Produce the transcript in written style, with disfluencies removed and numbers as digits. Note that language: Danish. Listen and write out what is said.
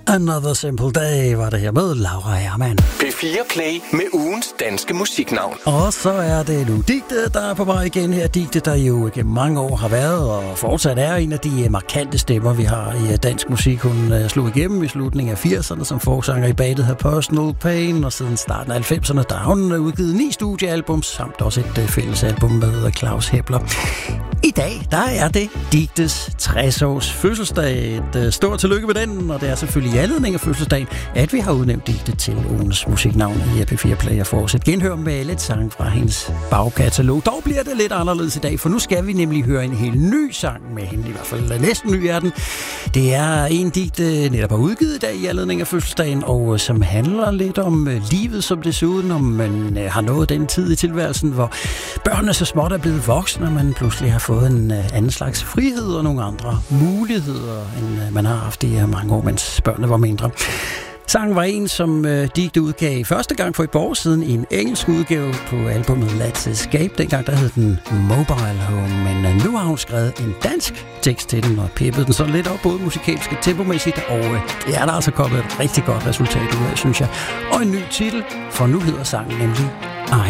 Another Simple Day var det her med Laura Hermann. P4 Play med ugens danske musiknavn. Og så er det nu Dicte, der er på vej igen her. Dicte, der jo gennem mange år har været og fortsat er en af de markante stemmer, vi har i dansk musik. Hun slog igennem i slutningen af 80'erne som forsanger i bandet her Personal Pain, og siden starten af 90'erne, der har hun udgivet 9 studiealbum, samt også et fællesalbum med Claus Hepler. I dag, der er det Dictes 60-års fødselsdag. Et stort tillykke med den, og det er selvfølgelig i anledning af fødselsdagen, at vi har udnævnt Dicte til ugens musiknavn i P4 Play og får os et genhør med lidt sang fra hendes bagkatalog. Dog bliver det lidt anderledes i dag, for nu skal vi nemlig høre en helt ny sang med hende, i hvert fald næsten ny er den. Det er en Dicte netop har udgivet i dag i anledning af fødselsdagen, og som handler lidt om livet som det ser ud, når man har nået den tid i tilværelsen, hvor børnene så småt er blevet voksne, og man pludselig har fået en anden slags frihed og nogle andre muligheder, end man har haft i mange år, mens børnene var mindre. Sangen var en, som Dicte udgav første gang for et par år siden i en engelsk udgave på albumet Let's Escape. Dengang der hed den Mobile Home, men nu har hun skrevet en dansk tekst til den og pippet den så lidt op, både musikalsk og tempomæssigt, og det er der altså kommet et rigtig godt resultat ud af, synes jeg. Og en ny titel, for nu hedder sangen nemlig